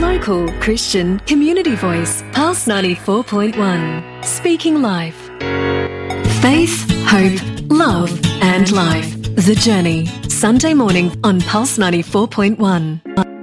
local Christian community voice, Pulse 94.1. Speaking life. Faith, hope, love and life. The Journey. Sunday morning on Pulse 94.1.